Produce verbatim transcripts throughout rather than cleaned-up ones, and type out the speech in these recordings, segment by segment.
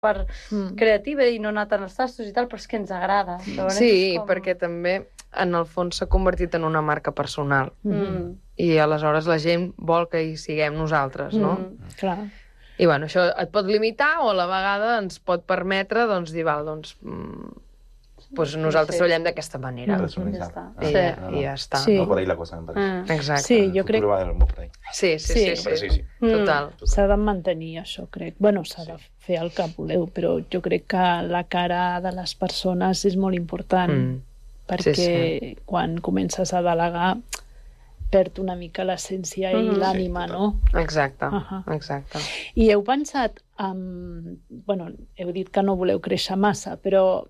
part mm. creativa i no anar tant als tastos i tal, però és que ens agrada. Llavors, sí, com... perquè també en el fons s'ha convertit en una marca personal. Mm. I aleshores la gent vol que hi siguem nosaltres, no? Mm. Clar. I bueno, això et pot limitar o a la vegada ens pot permetre doncs, dir, val, doncs, mm, pues nosaltres sí. treballem d'aquesta manera. Mm. Ja està. I, Sí. ja, i ja està. Sí. No por ahí la cosa, me parece. Mm. Exacte. Sí, jo el crec... va molt por ahí. Sí, sí, Sí. sí. sí, sí, sí. Total. Mm. S'ha de mantenir això, crec. Bueno, s'ha de fer el que voleu, però jo crec que la cara de les persones és molt important, Mm. perquè Sí, sí. quan comences a delegar perd una mica l'essència i Mm. l'ànima, Sí, no? Exacte, Ahà. exacte. I heu pensat, um, bueno, heu dit que no voleu créixer massa, però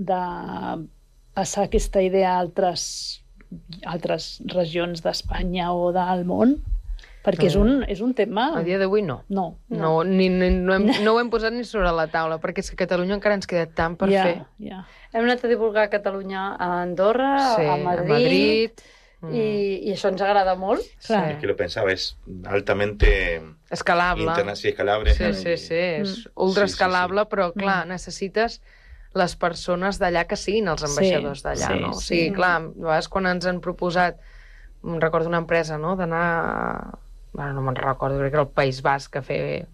de passar aquesta idea a altres, altres regions d'Espanya o del món? Perquè és un, és un tema... A dia d'avui no. No. No, ni, ni, no, hem, no ho hem posat ni sobre la taula, perquè és que a Catalunya encara ens queda tant per ja, fer. Ja. Hem anat a divulgar Catalunya a Andorra, Sí, a Madrid, a Madrid. I, i això ens agrada molt. Clar. Es que lo pensaba, es altamente Escalable. interna- sí, escalable. Sí, sí, sí, és ultra escalable, però clar, necessites les persones d'allà que siguin els ambaixadors d'allà, sí, no? O sí. sigui, clar, a vegades quan ens han proposat, em recordo una empresa, no?, d'anar a... Bueno, no me'n recordo, crec que era el País Basc a fer...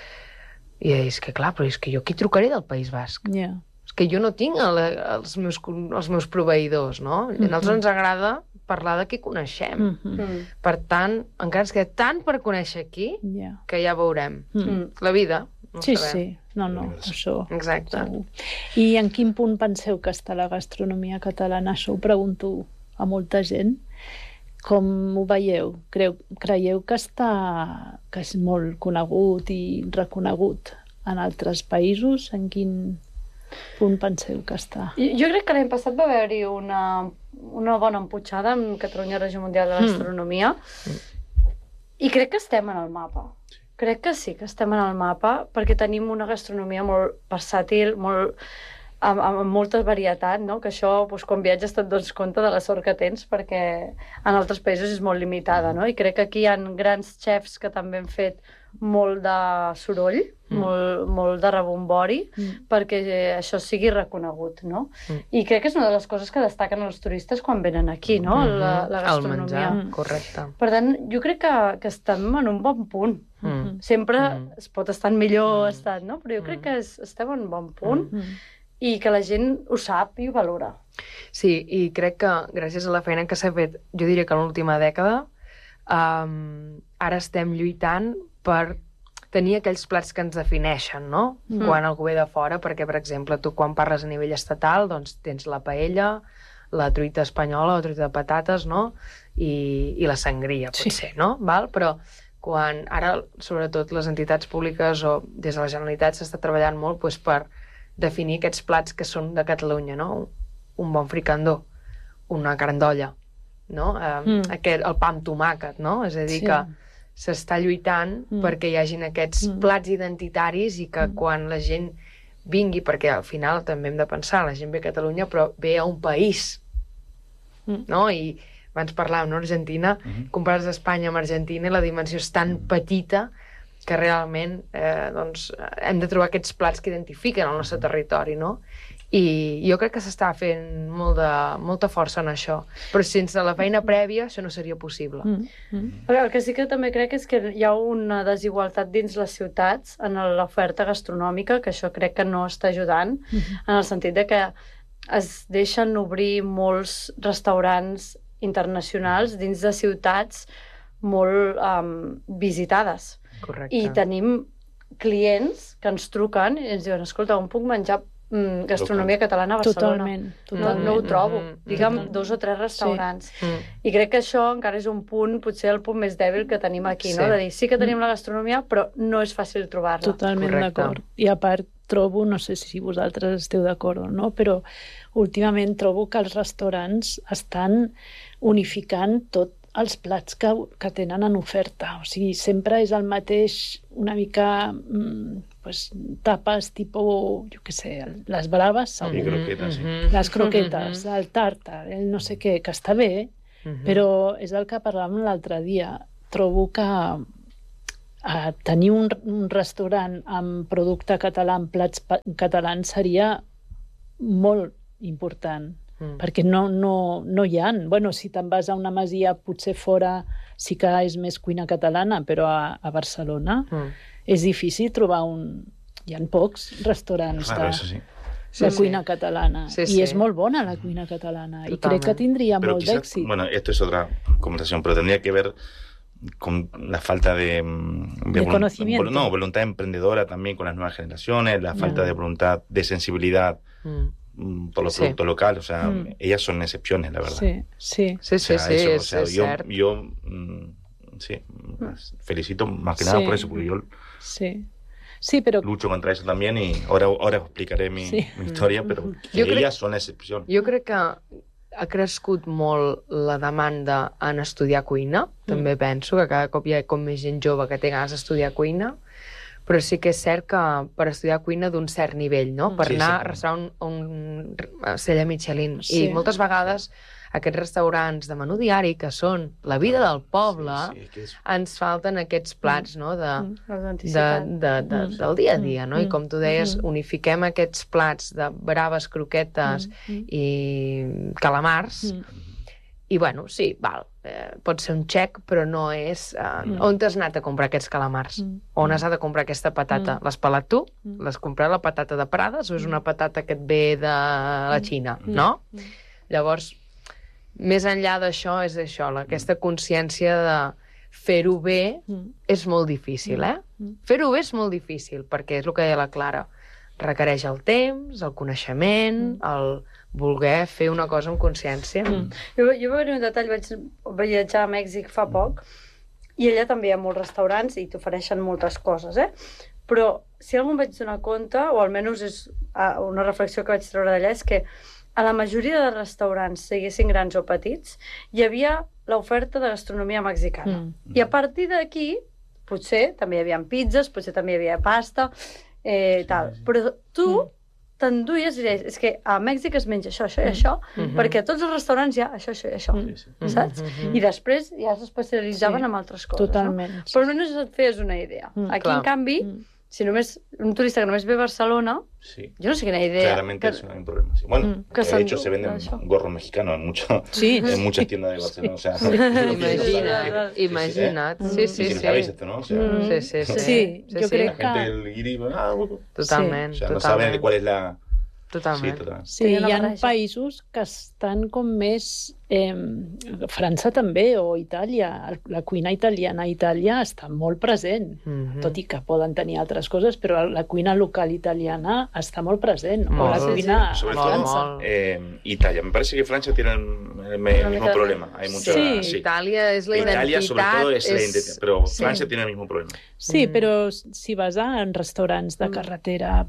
I és que clar, però és que jo qui trucaré del País Basc? Ja. És que jo no tinc el, els, meus, els meus proveïdors, no? I a nosaltres ens agrada parlar de qui coneixem. Mm -hmm. Per tant, encara ens queda tant per conèixer aquí Ja. que ja veurem. Mm. La vida, no Sí, sabem. sí. No, no, això... Exacte. Segur. I en quin punt penseu que està la gastronomia catalana? Això ho pregunto a molta gent. Com ho veieu? Creu, creieu que està que és molt conegut i reconegut en altres països? En quin punt penseu que està? Jo crec que l'any passat va haver-hi una, una bona emputxada amb Catalunya Regió Mundial de Gastronomia mm. i crec que estem en el mapa. Crec que sí que estem en el mapa perquè tenim una gastronomia molt versàtil, molt, amb, amb molta varietat, no? Que això, doncs, quan viatges te'n dones compte de la sort que tens perquè en altres països és molt limitada, no? I crec que aquí hi ha grans xefs que també han fet molt de soroll, mm. molt, molt de rebombori, mm. perquè això sigui reconegut, no? Mm. I crec que és una de les coses que destaquen els turistes quan venen aquí, no? Mm -hmm. la, la gastronomia. El menjar, correcte. Per tant, jo crec que, que estem en un bon punt. Mm. Sempre mm. es pot estar en millor mm. estat, no? Però jo crec que es, estem en un bon punt mm. i que la gent ho sap i ho valora. Sí, i crec que gràcies a la feina que s'ha fet, jo diria que en l'última dècada, um, ara estem lluitant per tenir aquells plats que ens defineixen, no? Mm. Quan algú ve de fora, perquè, per exemple, tu quan parles a nivell estatal, doncs tens la paella, la truita espanyola, la truita de patates, no? I, i la sangria, potser, sí. no? Val? Però quan ara, sobretot, les entitats públiques o des de la Generalitat s'està treballant molt doncs, per definir aquests plats que són de Catalunya, no? Un bon fricandó, una carn d'olla, no? Eh, mm. aquest, el pa amb tomàquet, no? És a dir, sí. que s'està lluitant mm. perquè hi hagin aquests mm. plats identitaris i que mm. quan la gent vingui, perquè al final també hem de pensar, la gent ve a Catalunya però ve a un país, mm. no? I abans parlàvem, no? Argentina, mm-hmm. compares Espanya amb Argentina i la dimensió és tan mm. petita que realment eh, doncs, hem de trobar aquests plats que identifiquen el nostre territori, no? I jo crec que s'està fent molt de, molta força en això. Però sense la feina prèvia això no seria possible. Mm. Mm. El que sí que també crec és que hi ha una desigualtat dins les ciutats en l'oferta gastronòmica, que això crec que no està ajudant, mm-hmm. en el sentit de que es deixen obrir molts restaurants internacionals dins de ciutats molt um, visitades. Correcte. I tenim clients que ens truquen i ens diuen, escolta, on puc menjar mm, gastronomia catalana a Barcelona? Totalment. totalment. No, no ho trobo. Mm-hmm. Digue'm Mm-hmm. dos o tres restaurants. Sí. Mm. I crec que això encara és un punt, potser el punt més dèbil que tenim aquí, Sí. no? De dir, sí que tenim la gastronomia, però no és fàcil trobar-la. Totalment d'acord. I a part, trobo, no sé si vosaltres esteu d'acord o no, però últimament trobo que els restaurants estan unificant tot els plats que, que tenen en oferta. O sigui, sempre és el mateix, una mica, mm, pues, tapes tipus, jo què sé, les braves, segur. I croquetes, sí. Les croquetes, el tàrtar, el no sé què, que està bé, però és el que parlàvem l'altre dia. Trobo que uh, tenir un, un restaurant amb producte català, amb plats catalans, seria molt important, mm. perquè no, no, no hi ha. Bueno, si te'n vas a una masia, potser fora sí que és més cuina catalana, però a, a Barcelona mm. és difícil trobar un... Hi ha pocs restaurants Claro, de, eso sí. de Sí, cuina sí. catalana. Sí, I sí. és molt bona la cuina catalana. Totalment. I crec que tindria Pero molt quizás, d'èxit. bueno, esto es otra conversación, pero tendría que ver con la falta de, mm, De volun- conocimiento. vol- no, voluntad emprendedora también con las nuevas generaciones, la falta Ya. de voluntad, de sensibilidad Mm. mm, por los Sí. productos locales. O sea, Mm. ellas son excepciones, la verdad. Sí, sí. Sí, O sí, sea, sí, eso, o és, sea, és yo, cert. yo mm, sí, las felicito más que nada Sí. por eso, porque yo Sí, sí però... lucho contra eso también y ahora, ahora os explicaré mi, Sí. mi historia, pero que Yo creo- ellas son excepción. Jo crec que ha crescut molt la demanda en estudiar cuina. També penso que cada cop hi ha com més gent jove que té ganes d'estudiar cuina, però sí que és cert que per estudiar cuina d'un cert nivell, no? Per Sí, anar sí. a restaurant un, un cella Michelin. Sí. I moltes vegades aquests restaurants de menú diari, que són la vida del poble, Sí, sí, es que es- ens falten aquests plats, no?, de, Mm. de, L'autenticitat. de, de, Mm. del dia a dia, no? I Mm. com tu deies, Mm. unifiquem aquests plats de braves, croquetes Mm. i calamars, Mm. i bueno, sí, val, eh, pot ser un xec, però no és... Eh, Mm. On t'has anat a comprar aquests calamars? Mm. On has anat a comprar aquesta patata? Mm. L'has pelat tu? Mm. L'has comprat la patata de Prades o és una patata que et ve de la Xina? Mm. No? Mm. Llavors, més enllà d'això, és això, la- aquesta consciència de fer-ho bé Mm. és molt difícil, eh? Mm. Fer-ho bé és molt difícil, perquè és el que deia la Clara. Requereix el temps, el coneixement, el voler fer una cosa amb consciència. Mm. Jo, jo vaig veure un detall, vaig viatjar a Mèxic fa poc, i allà també hi ha molts restaurants i t'ofereixen moltes coses, eh? Però si algú em vaig donar compte, o almenys és ah, una reflexió que vaig treure d'allà, és que a la majoria de restaurants, siguessin grans o petits, hi havia l'oferta de gastronomia mexicana. Mm. I a partir d'aquí, potser també hi havia pizzas, potser també hi havia pasta, eh, tal. Però tu t'enduies i deies, és que a Mèxic es menja això, això i això, Mhm. perquè a tots els restaurants hi ha això, això i això, Mm. Sí, sí. saps? Mhm. I després ja s'especialitzaven Sí. en altres coses, Totalment. no? Però almenys et feies una idea. Mm, Aquí, clar. en canvi, Mm. si només un turista que només ve a Barcelona, Sí. jo no sé quina idea... Claramente que... eso es un problema. Sí. Bueno, Mm. Que de son hecho se venden eso. gorros mexicanos en, mucho, Sí. en muchas tiendas de Barcelona. O sea, Imagina't, Sí, sí, imagina't. Mm. Sí, sí, sí, sí. sabéis sí. esto, ¿no? O sea, Mm. Sí, sí, sí. Sí, jo crec la gente que... del ir y ah, uh, Totalment, o sea, no saben de totalment. cuál es la... Sí, Totalment. totalmente. Sí, Tenia una hi ha barreja. països que estan com més... Eh, França també, o Itàlia. La cuina italiana a Itàlia està molt present, Mhm. tot i que poden tenir altres coses, però la cuina local italiana està molt present. O Molt. la Sí, cuina sí. Sobre a todo, França. molt. Eh, Italia. Me parece que Francia tiene el, el- el mismo mitad- problema. Hay mucha, Sí. sí. Itàlia és la Italia identitat. sobre todo es la identidad, pero sí. Francia tiene el mismo problema. Sí, Mm. però si vas a en restaurants de Mm. carretera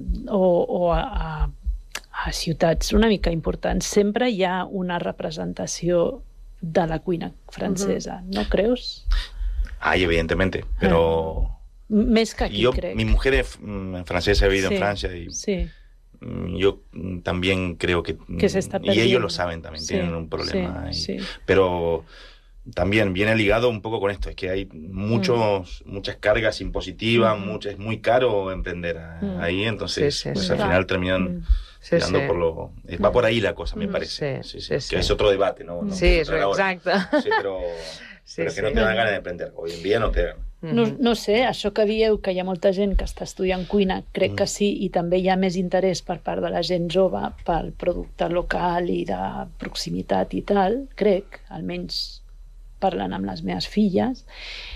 o, o a, a, a ciutats una mica importants, sempre hi ha una representació de la cuina francesa, no creus? Hay, evidentemente, pero M- Més que aquí, yo, crec. mi mujer es mm, francesa, ha vivido Sí, en Francia y Sí, mm, yo mm, también creo que... mm, Que se está y perdiendo. ellos lo saben también, Sí, tienen un problema. sí, y- sí. Pero también viene ligado un poco con esto, es que hay muchos, muchas cargas impositivas, Mm. mucho, es muy caro emprender a- Mm. ahí, entonces Sí, sí, pues sí. al final terminan Mm. Sí, tirando sí. por lo... eh, Va por ahí la cosa, me Mm. parece. Sí, Sí, sí, sí, sí. Que es otro debate, ¿no? No Sí, quiero és, entrar ahora. exacte. Sí, pero, Sí, pero que sí. no te dan ganas de emprender. Hoy en día no te dan. No, Mhm. no sé, això que dieu, que hi ha molta gent que està estudiant cuina, crec que sí, i també hi ha més interès per part de la gent jove pel producte local i de proximitat i tal, crec, almenys parlant amb les meves filles,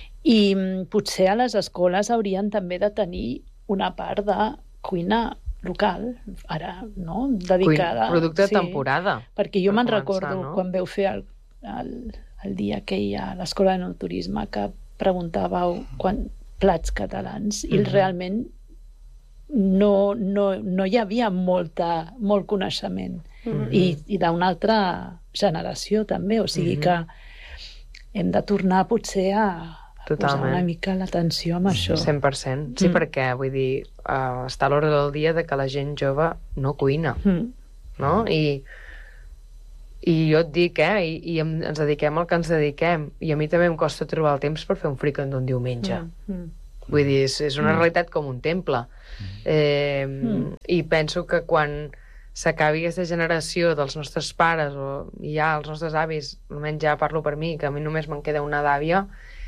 i mm, potser a les escoles haurien també de tenir una part de cuina local, ara, no?, dedicada... Cuina, producte de sí, temporada. perquè jo per me'n començar, recordo no? quan veu fer el, el, el dia que hi ha a l'Escola de Naturisme que preguntàveu quan, plats catalans i Mhm. realment no, no, no hi havia molta, molt coneixement Mhm. i, i d'una altra generació també, o sigui Mhm. que hem de tornar potser a, a posar Totalment. una mica l'atenció amb això. cent per cent. Sí, Mm. perquè, vull dir, uh, està a l'hora del dia de que la gent jove no cuina, Mm. no? I I jo et dic, eh, i, i ens dediquem al que ens dediquem, i a mi també em costa trobar el temps per fer un fricand d'un diumenge. Mm. Mm. Vull dir, és, és una mm. realitat com un temple. Eh, mm. I penso que quan s'acabi aquesta generació dels nostres pares, o ja els nostres avis, almenys ja parlo per mi, que a mi només me'n queda una d'àvia,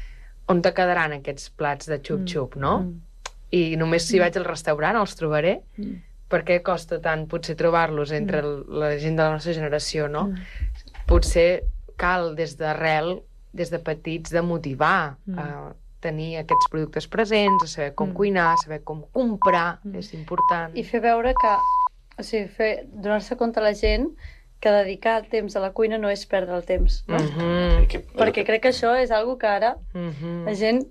on te quedaran aquests plats de xup-xup, no? Mm. I només si vaig al restaurant els trobaré, mm. per què costa tant potser trobar-los entre mm. la gent de la nostra generació, no? Mm. Potser cal des d'arrel, des de petits, de motivar mm. a tenir aquests productes presents, a saber com mm. cuinar, a saber com comprar, mm. és important. I fer veure que, o sigui, fer, donar-se compte a la gent que dedicar temps a la cuina no és perdre el temps, no? Mm-hmm. Perquè crec que això és algo que ara mm-hmm. la gent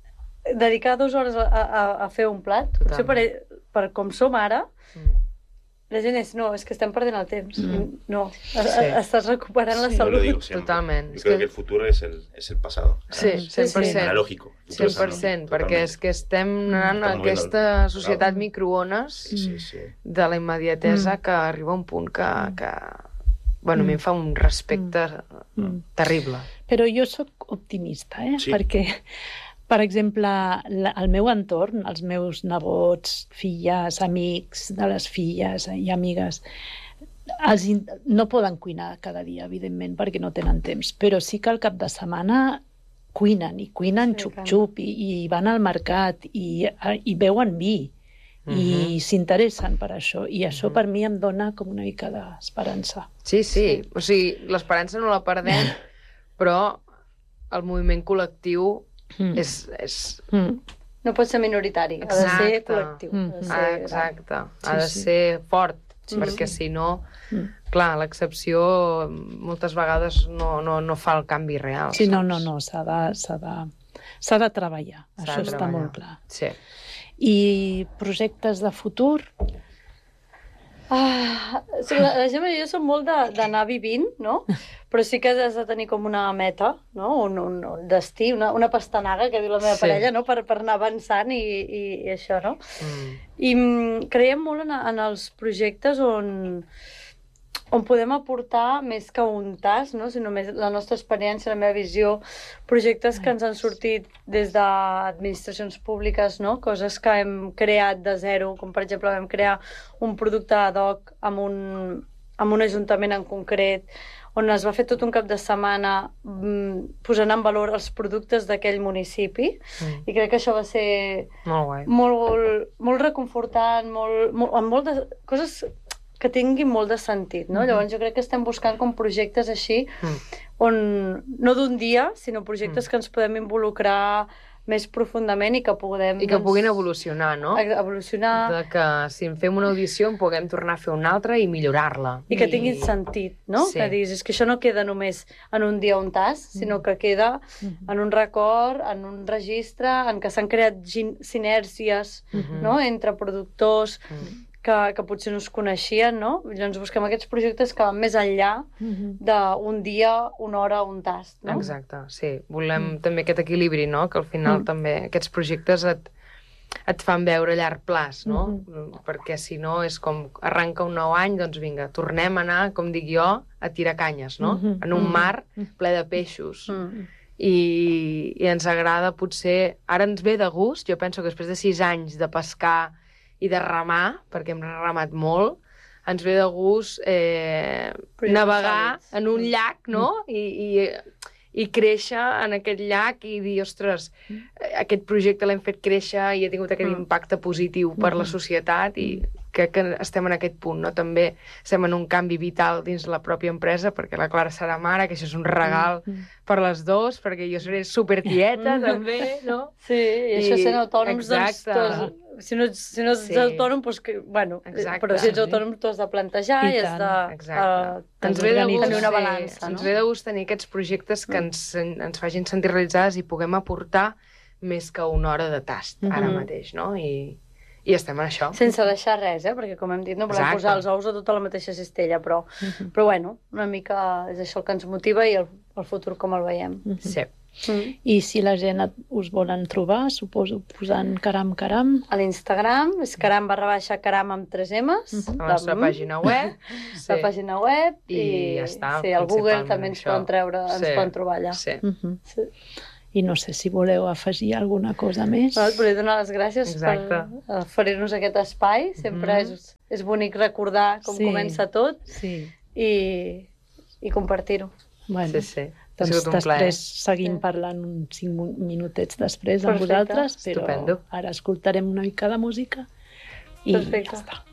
dedicar dues hores a, a, a fer un plat, totalment. Potser per, per com som ara, mm. la gent és, no, és que estem perdent el temps. Mm. No, sí. estàs recuperant sí. la salut. Yo lo digo siempre. Totalment. Yo creo que el futuro es el, es el pasado. Sí, cent per cent. Analógico. cent per cent, perquè és que estem anant a aquesta societat microones sí, sí, sí. de la immediatesa mm. que arriba a un punt que, que bueno, mm. a mi em fa un respecte mm. terrible. Però jo sóc optimista, eh? Sí. Perquè per exemple, la, el meu entorn, els meus nebots, filles, amics de les filles i amigues, els in... no poden cuinar cada dia, evidentment, perquè no tenen temps, però sí que al cap de setmana cuinen, i cuinen sí, xup-xup, i, i van al mercat, i, i beuen vi, uh-huh. i s'interessen per això, i això uh-huh. per mi em dona com una mica d'esperança. Sí, sí, sí. O sigui, l'esperança no la perdem, però el moviment col·lectiu Mm. És, és... Mm. no pot ser minoritari, exacte. Ha de ser col·lectiu. Mm. Ha de ser ah, exacte, sí, ha de sí. ser fort, sí, perquè sí. si no, mm. clar, l'excepció moltes vegades no, no, no fa el canvi real. Sí, saps? no, no, no, s'ha de, s'ha de, s'ha de treballar, s'ha això de treballar. Està molt clar. Sí. I projectes de futur? Ah, o sigui, la, la gent i jo som molt d'anar vivint, no? Però sí que has de tenir com una meta, no? Un, un, un destí, una, una pastanaga, que diu la meva sí. parella, no? Per, per anar avançant i, i, i això, no? Mm. I creiem molt en, en els projectes on, on podem aportar més que un tas, no? Sinó més la nostra experiència, la meva visió, projectes que ens han sortit des d'administracions públiques, no? Coses que hem creat de zero, com per exemple vam crear un producte ad hoc amb un, amb un ajuntament en concret, on es va fer tot un cap de setmana mm, posant en valor els productes d'aquell municipi, mm. i crec que això va ser molt, guai. molt, molt reconfortant, molt, molt, amb molt de coses que tinguin molt de sentit, no? Mm-hmm. Llavors jo crec que estem buscant com projectes així, mm. on no d'un dia, sinó projectes mm. que ens podem involucrar més profundament i que podem... I que doncs, puguin evolucionar, no? Evolucionar. De que si en fem una audició en puguem tornar a fer una altra i millorar-la. I que tinguin I... sentit, no? Sí. Que diguis, és que això no queda només en un dia un tas, sinó que queda mm-hmm. en un record, en un registre, en que s'han creat sinèrgies, mm-hmm. no? Entre productors... Mm. Que, que potser no es coneixien, no? Llavors busquem aquests projectes que van més enllà mm-hmm. d'un dia, una hora, un tast, no? Exacte, sí. Volem mm. també aquest equilibri, no? Que al final mm. també aquests projectes et, et fan veure a llarg plaç, no? Mm-hmm. Perquè si no és com arranca un nou any, doncs vinga, tornem a anar, com dic jo, a tirar canyes, no? Mm-hmm. En un mar ple de peixos. Mm-hmm. I, i ens agrada potser... Ara ens ve de gust, jo penso que després de sis anys de pescar i de remar, perquè hem remat molt, ens ve de gust eh, navegar en un llac, no? I, i, i créixer en aquest llac i dir, ostres, aquest projecte l'hem fet créixer i ha tingut aquest impacte positiu per la societat i crec que estem en aquest punt, no? També estem en un canvi vital dins la pròpia empresa, perquè la Clara serà mare, que això és un regal per les dues, perquè jo seré supertieta, també, no? Sí, i, I això sent autònoms, doncs, tots, si no, si no ets sí. autònom, doncs que, bueno, exacte. Però si ets autònom t'ho has de plantejar i, i has de uh, ens ve de gust, tenir una balança. Sí, no? Ens ve de gust tenir aquests projectes que ens, ens facin sentir realitzades i puguem aportar més que una hora de tast, mm-hmm. ara mateix, no? I, i estem en això. Sense deixar res, eh? Perquè com hem dit, no volem Exacte. posar els ous a tota la mateixa cistella, però, mm-hmm. però bueno, una mica és això el que ens motiva i el, el futur com el veiem. Mm-hmm. Sí. Mm. I si la gent et, us volen trobar, suposo posant caram caram. A l'Instagram és caram barra baixa caram amb tres emes. Mhm. La nostra pàgina web. La pàgina web. I, i ja està. Sí, al Google també ens això. poden treure, ens Sí. poden trobar allà. Sí. Mhm. Sí. I no sé si voleu afegir alguna cosa més. No, et volia donar les gràcies Exacte. per oferir-nos aquest espai. Sempre Mhm. és, és bonic recordar com Sí. comença tot Sí. i, i compartir-ho. Bueno, Sí, sí. Ha doncs sigut un plaer. després seguim parlant uns cinc mu- minutets després amb Perfecte. vosaltres, però Estupendo. ara escoltarem una mica de música i Perfecte. ja està.